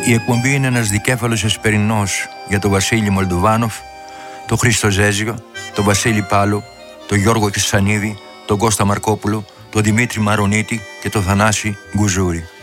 Η εκπομπή είναι ένας δικέφαλος εσπερινός για τον Βασίλη Μολντοβάνοφ, τον Χρήστο Ζέζιο, τον Βασίλη Πάλο, τον Γιώργο Κισανίδη, τον Κώστα Μαρκόπουλο, τον Δημήτρη Μαρονίτη και τον Θανάση Γκουζούρη.